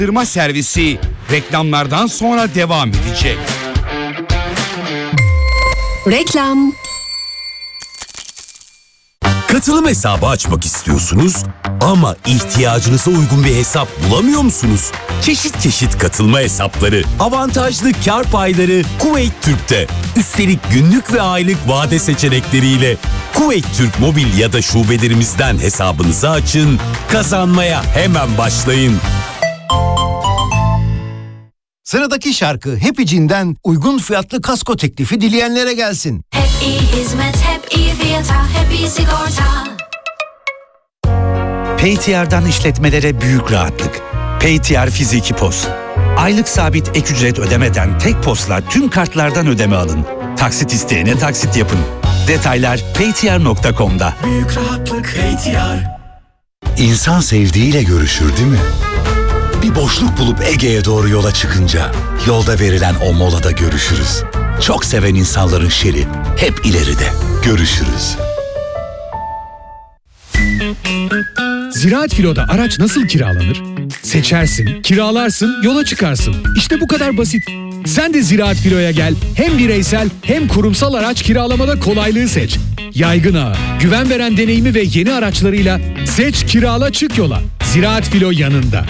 Servisi reklamlardan sonra devam edecek. Reklam. Katılım hesabı açmak istiyorsunuz ama ihtiyacınıza uygun bir hesap bulamıyor musunuz? Çeşit katılma hesapları, avantajlı kar payları Kuveyt Türk'te. Üstelik günlük ve aylık vade seçenekleriyle Kuveyt Türk mobil ya da şubelerimizden hesabınızı açın, kazanmaya hemen başlayın. Sıradaki şarkı Happy'cinden uygun fiyatlı kasko teklifi dileyenlere gelsin. Hep iyi hizmet, hep iyi fiyata, hep iyi sigorta. PayTR'dan işletmelere büyük rahatlık. PayTR Fiziki POS. Aylık sabit ek ücret ödemeden tek POS'la tüm kartlardan ödeme alın. Taksit isteyene taksit yapın. Detaylar paytr.com'da. Büyük rahatlık PayTR. İnsan sevdiğiyle görüşür değil mi? Bir boşluk bulup Ege'ye doğru yola çıkınca yolda verilen o molada görüşürüz. Çok seven insanların şeri hep ileride. Görüşürüz. Ziraat Filo'da araç nasıl kiralanır? Seçersin, kiralarsın, yola çıkarsın. İşte bu kadar basit. Sen de Ziraat Filo'ya gel. Hem bireysel hem kurumsal araç kiralamada kolaylığı seç. Yaygın ağı, güven veren deneyimi ve yeni araçlarıyla seç, kirala, çık yola. Ziraat Filo yanında.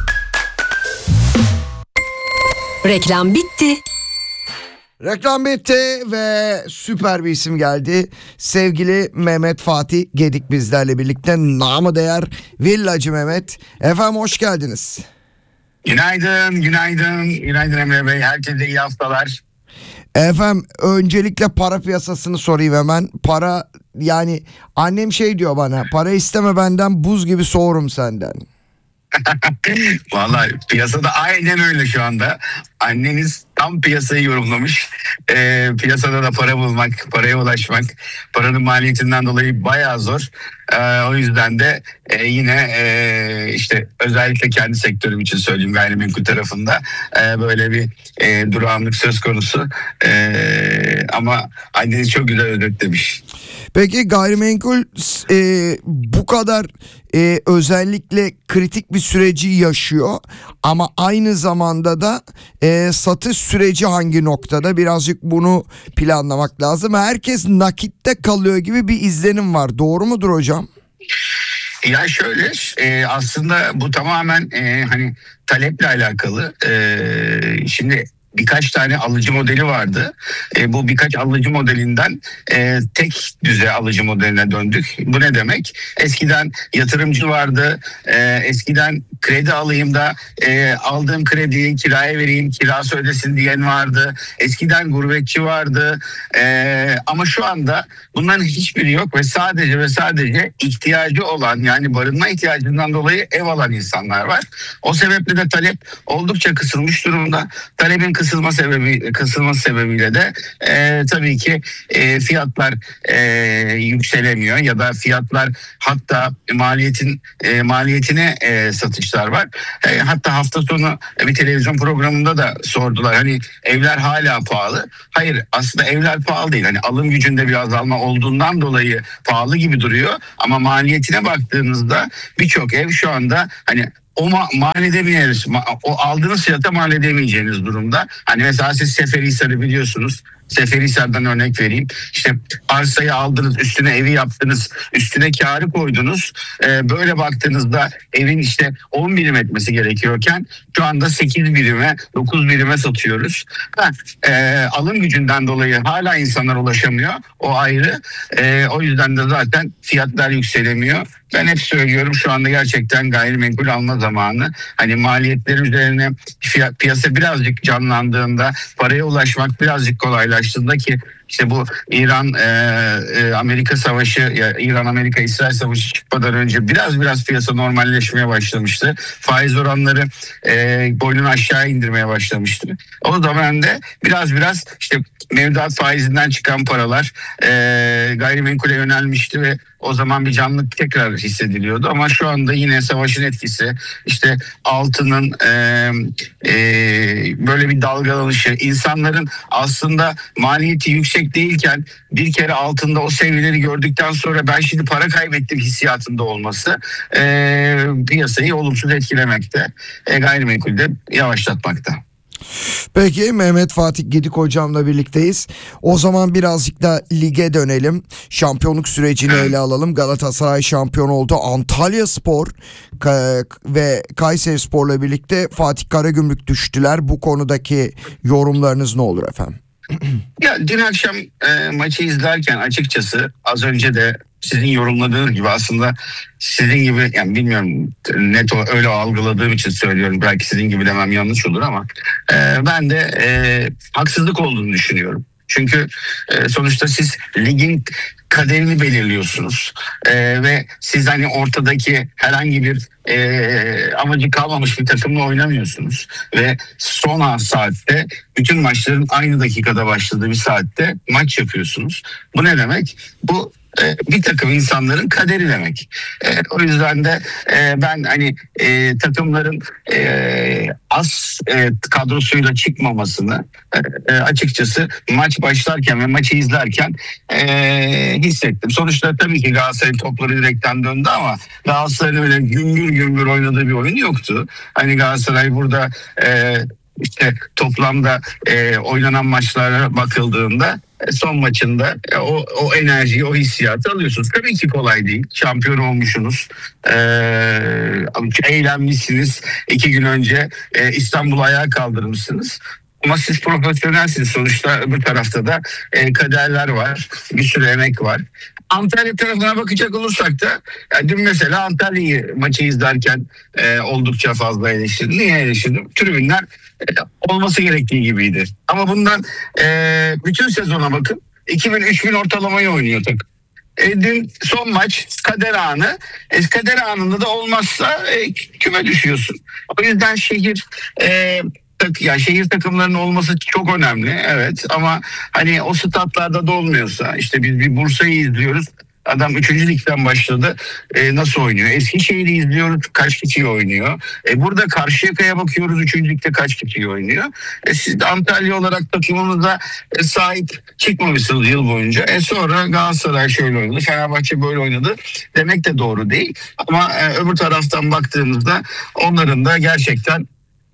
Reklam bitti. Reklam bitti ve süper bir isim geldi. Sevgili Mehmet Fatih Gedik bizlerle birlikte, namı değer Villacı Mehmet. Efendim hoş geldiniz. Günaydın Emre Bey. Herkese iyi haftalar. Efendim öncelikle para piyasasını sorayım hemen. Para, yani annem şey diyor bana, para isteme benden, buz gibi soğurum senden. Vallahi piyasada aynen öyle şu anda. Anneniz tam piyasayı yorumlamış. Piyasada da para bulmak, paraya ulaşmak, paranın maliyetinden dolayı bayağı zor. O yüzden de yine işte özellikle kendi sektörüm için söyleyeyim, gayrimenkul tarafında böyle bir durağanlık söz konusu. Ama anneniz çok güzel özetlemiş. Peki gayrimenkul bu kadar özellikle kritik bir süreci yaşıyor ama aynı zamanda da satış süreci hangi noktada, birazcık bunu planlamak lazım. Herkes nakitte kalıyor gibi bir izlenim var, doğru mudur hocam? Ya şöyle, aslında bu tamamen hani taleple alakalı. Şimdi birkaç tane alıcı modeli vardı. Bu birkaç alıcı modelinden tek düze alıcı modeline döndük. Bu ne demek? Eskiden yatırımcı vardı. Eskiden kredi alayım da aldığım krediyi kiraya vereyim, kirası ödesin diyen vardı. Eskiden gurbetçi vardı. Ama şu anda bunların hiçbiri yok ve sadece ihtiyacı olan, yani barınma ihtiyacından dolayı ev alan insanlar var. O sebeple de talep oldukça kısılmış durumda. Talebin kısılması sebebiyle de tabii ki fiyatlar yükselemiyor ya da fiyatlar, hatta maliyetine satışlar var. Hatta hafta sonu bir televizyon programında da sordular, hani evler hala pahalı. Hayır, aslında evler pahalı değil. Hani alım gücünde bir azalma olduğundan dolayı pahalı gibi duruyor ama maliyetine baktığınızda birçok ev şu anda hani mal edemeyeceğiniz, o aldığınız fiyata mal edemeyeceğiniz durumda. Hani mesela siz Seferihisar'ı biliyorsunuz. Seferihisar'dan örnek vereyim. İşte arsayı aldınız, üstüne evi yaptınız, üstüne kârı koydunuz. Böyle baktığınızda evin işte 10 birim etmesi gerekiyorken şu anda 8 birime, 9 birime satıyoruz. Alım gücünden dolayı hala insanlar ulaşamıyor. O ayrı. O yüzden de zaten fiyatlar yükselemiyor. Ben hep söylüyorum, şu anda gerçekten gayrimenkul alma zamanı. Hani maliyetler üzerine piyasa birazcık canlandığında, paraya ulaşmak birazcık kolaylaştığında, ki işte bu İran-Amerika savaşı, ya İran-Amerika-İsrail savaşı çıkmadan önce biraz piyasa normalleşmeye başlamıştı. Faiz oranları boynunu aşağı indirmeye başlamıştı. O zaman da biraz işte mevduat faizinden çıkan paralar gayrimenkule yönelmişti ve o zaman bir canlılık tekrar hissediliyordu. Ama şu anda yine savaşın etkisi, işte altının böyle bir dalgalanışı, insanların aslında maliyeti yüksek yüksek değilken bir kere altında o seviyeleri gördükten sonra ben şimdi para kaybettim hissiyatında olması piyasayı olumsuz etkilemekte. Gayrimenkulde yavaşlatmakta. Peki Mehmet Fatih Gedik hocamla birlikteyiz. O zaman birazcık da lige dönelim. Şampiyonluk sürecini ele alalım. Galatasaray şampiyon oldu. Antalyaspor ve Kayserispor'la birlikte Fatih Karagümrük düştüler. Bu konudaki yorumlarınız ne olur efendim? Ya dün akşam maçı izlerken açıkçası az önce de sizin yorumladığınız gibi aslında sizin gibi, yani bilmiyorum net öyle algıladığım için söylüyorum, belki sizin gibi demem yanlış olur ama ben de haksızlık olduğunu düşünüyorum. Çünkü sonuçta siz ligin kaderini belirliyorsunuz ve siz hani ortadaki herhangi bir amacı kalmamış bir takımla oynamıyorsunuz ve son saatte bütün maçların aynı dakikada başladığı bir saatte maç yapıyorsunuz. Bu ne demek? Bu bir takım insanların kaderi demek. O yüzden de ben hani takımların az kadrosuyla çıkmamasını açıkçası maç başlarken ve maçı izlerken hissettim. Sonuçta tabii ki Galatasaray topları direkten döndü ama Galatasaray'ın öyle gümbür oynadığı bir oyun yoktu. Hani Galatasaray burada işte toplamda oynanan maçlara bakıldığında son maçında o enerjiyi, o hissiyatı alıyorsunuz. Tabii ki kolay değil. Şampiyon olmuşsunuz. Eğlenmişsiniz. 2 gün önce İstanbul'u ayağa kaldırmışsınız. Ama siz profesyonelsiniz. Sonuçta öbür tarafta da kaderler var. Bir sürü emek var. Antalya tarafına bakacak olursak da dün mesela Antalya'yı maçı izlerken oldukça fazla eleştirdim. Niye eleştirdim? Tribünler olması gerektiği gibiydi. Ama bundan bütün sezona bakın. 2000-3000 ortalamayı oynuyor takım. Dün son maç kader anı. Kader anında da olmazsa küme düşüyorsun. O yüzden şehir takımlarının olması çok önemli, evet, ama hani o statlarda da olmuyorsa, işte biz bir Bursa'yı izliyoruz, adam 3. ligden başladı, nasıl oynuyor? Eskişehir'i izliyoruz, kaç kişi oynuyor? Burada Karşıyaka'ya bakıyoruz, 3. ligde kaç kişi oynuyor? Siz de Antalya olarak takımınıza sahip çıkmamışsınız yıl boyunca. Sonra Galatasaray şöyle oynadı, Fenerbahçe böyle oynadı demek de doğru değil. Ama öbür taraftan baktığımızda onların da gerçekten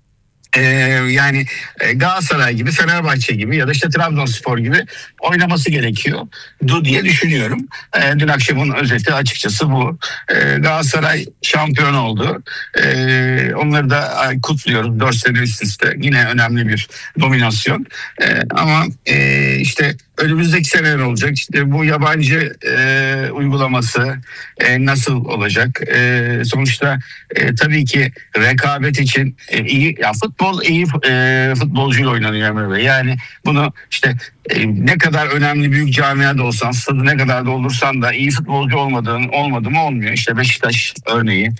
yani Galatasaray gibi, Fenerbahçe gibi ya da işte Trabzonspor gibi oynaması gerekiyor diye düşünüyorum. Dün akşamın özeti açıkçası bu. Galatasaray şampiyon oldu. Onları da kutluyoruz. 4 sene üst üste. Yine önemli bir dominasyon. Ama işte önümüzdeki seneler olacak. İşte bu yabancı uygulaması nasıl olacak? Sonuçta tabii ki rekabet için iyi, ya futbol iyi futbolcuyla oynanıyor Emre Bey. Yani bunu işte ne kadar önemli büyük camiada olsan, stadı ne kadar doldursan da iyi futbolcu olmadı mı olmuyor. İşte Beşiktaş örneği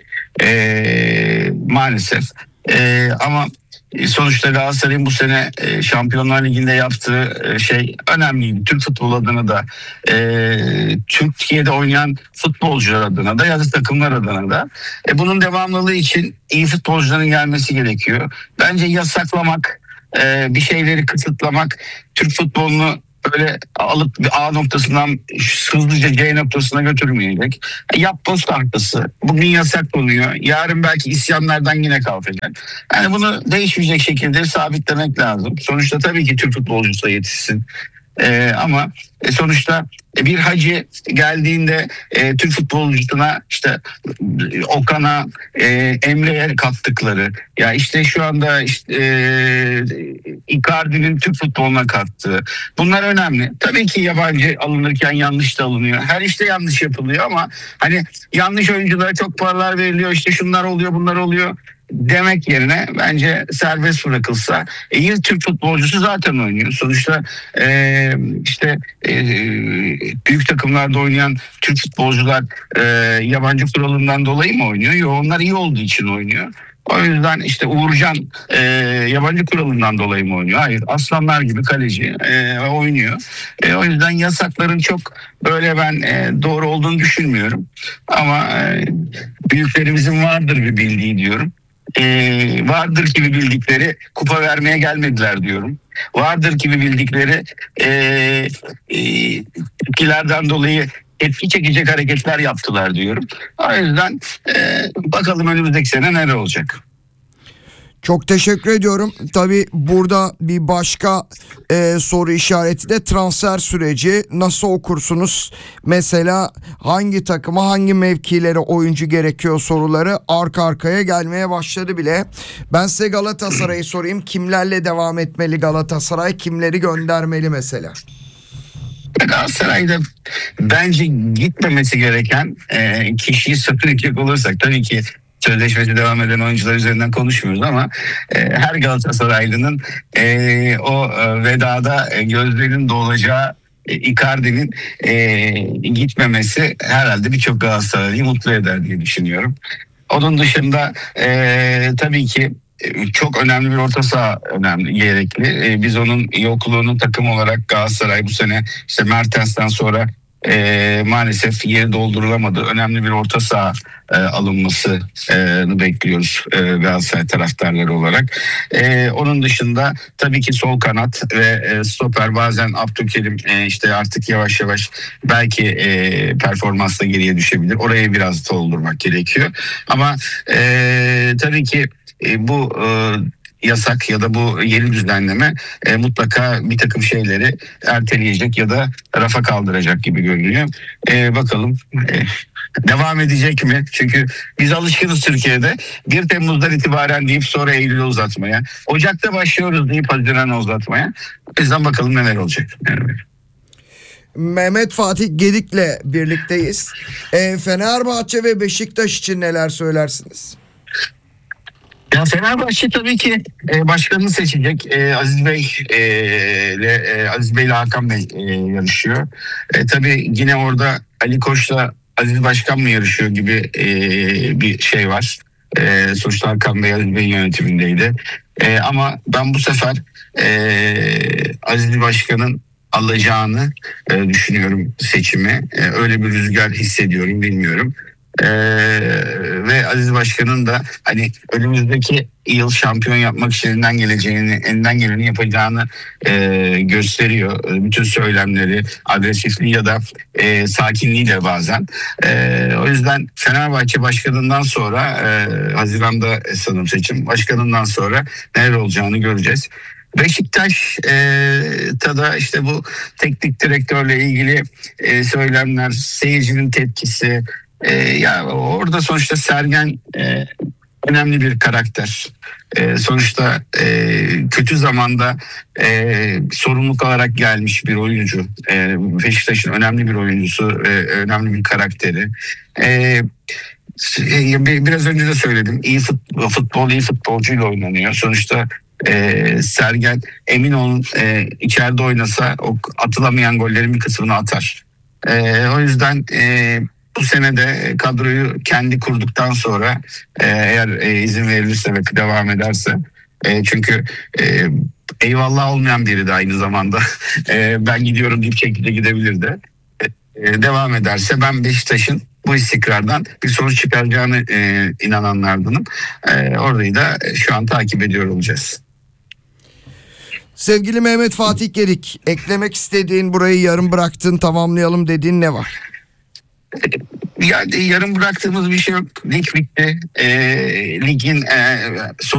maalesef. Ama sonuçta Galatasaray'ın bu sene Şampiyonlar Ligi'nde yaptığı şey önemliydi. Türk futbol adına da, Türkiye'de oynayan futbolcular adına da ya da takımlar adına da. Bunun devamlılığı için iyi futbolcuların gelmesi gerekiyor. Bence yasaklamak, bir şeyleri kısıtlamak Türk futbolunu böyle alıp A noktasından hızlıca C noktasına götürmeyecek. Yapboz tahtası. Bugün yasak oluyor. Yarın belki isyanlardan yine kalkacak. Yani bunu değişmeyecek şekilde sabitlemek lazım. Sonuçta tabii ki Türk futbolcusu da yetişsin. Ama sonuçta bir hacı geldiğinde Türk futbolcusuna işte Okan'a, Emre'ye kattıkları, ya işte şu anda işte, Icardi'nin Türk futboluna kattığı, bunlar önemli. Tabii ki yabancı alınırken yanlış da alınıyor. Her işte yanlış yapılıyor ama hani yanlış oyunculara çok paralar veriliyor, işte şunlar oluyor, bunlar oluyor demek yerine bence serbest bırakılsa, iyi Türk futbolcusu zaten oynuyor. Sonuçta işte büyük takımlarda oynayan Türk futbolcular yabancı kuralından dolayı mı oynuyor? Yok, onlar iyi olduğu için oynuyor. O yüzden işte Uğurcan yabancı kuralından dolayı mı oynuyor? Hayır, aslanlar gibi kaleci oynuyor. O yüzden yasakların çok böyle ben doğru olduğunu düşünmüyorum. Ama büyüklerimizin vardır bir bildiği diyorum. vardır gibi bildikleri kupa vermeye gelmediler diyorum. Vardır gibi bildikleri tepkilerden dolayı etki çekecek hareketler yaptılar diyorum. O yüzden bakalım önümüzdeki sene neler olacak. Çok teşekkür ediyorum. Tabii burada bir başka soru işareti de transfer süreci. Nasıl okursunuz? Mesela hangi takıma hangi mevkilere oyuncu gerekiyor soruları arka arkaya gelmeye başladı bile. Ben size Galatasaray'ı sorayım. Kimlerle devam etmeli Galatasaray? Kimleri göndermeli mesela? Galatasaray'da bence gitmemesi gereken kişiyi söyleyecek olursak tabii ki sözleşmesi devam eden oyuncular üzerinden konuşmuyoruz ama her Galatasaraylı'nın o vedada gözlerinin dolacağı Icardi'nin gitmemesi herhalde birçok Galatasaraylı'yı mutlu eder diye düşünüyorum. Onun dışında tabii ki çok önemli bir orta saha gerekli. Biz onun yokluğunu takım olarak Galatasaray bu sene işte Mertens'ten sonra maalesef yeri doldurulamadı. Önemli bir orta saha alınmasını bekliyoruz Galatasaray taraftarları olarak. Onun dışında tabii ki sol kanat ve stoper, bazen Abdülkerim işte artık yavaş yavaş belki performansla geriye düşebilir. Orayı biraz doldurmak gerekiyor. Ama tabii ki bu yasak ya da bu yeni düzenleme mutlaka bir takım şeyleri erteleyecek ya da rafa kaldıracak gibi görünüyor. Bakalım devam edecek mi? Çünkü biz alışkınız Türkiye'de 1 Temmuz'dan itibaren deyip sonra Eylül'e uzatmaya. Ocak'ta başlıyoruz deyip Haziran'a uzatmaya. O yüzden bakalım neler olacak. Mehmet Fatih Gedik'le birlikteyiz. Fenerbahçe ve Beşiktaş için neler söylersiniz? Ya Fenerbahçe tabii ki başkanını seçecek. Aziz Bey ile Hakan Bey yarışıyor. Tabii yine orada Ali Koç'la Aziz Başkan mı yarışıyor gibi bir şey var. Sonuçta Hakan Bey Aziz Bey'in yönetimindeydi. Ama ben bu sefer Aziz Başkan'ın alacağını düşünüyorum seçimi. Öyle bir rüzgar hissediyorum, bilmiyorum. Ve Aziz Başkan'ın da hani önümüzdeki yıl şampiyon yapmak için elinden geleni yapacağını gösteriyor. Bütün söylemleri, agresifliği ya da sakinliğiyle bazen. O yüzden Fenerbahçe başkanından sonra Haziran'da sanırım seçim başkanından sonra neler olacağını göreceğiz. Beşiktaş'ta da işte bu teknik direktörle ilgili söylemler, seyircinin tepkisi, ya orada sonuçta Sergen önemli bir karakter. Sonuçta kötü zamanda sorumluluk alarak gelmiş bir oyuncu. Beşiktaş'ın önemli bir oyuncusu, önemli bir karakteri. Biraz önce de söyledim. İyi futbol iyi futbolcuyla oynanıyor. Sonuçta Sergen emin olun içeride oynasa o atılamayan gollerin bir kısmını atar. O yüzden bu sene de kadroyu kendi kurduktan sonra eğer izin verilirse ve devam ederse, çünkü eyvallah olmayan biri de aynı zamanda ben gidiyorum deyip şekilde gidebilir de, devam ederse ben Beşiktaş'ın bu istikrardan bir sonuç çıkaracağını inananlardanım. Orayı da şu an takip ediyor olacağız. Sevgili Mehmet Fatih Gedik, eklemek istediğin, burayı yarım bıraktın, tamamlayalım dediğin ne var? Yani yarım bıraktığımız bir şey yok. Lig bitti. Ligin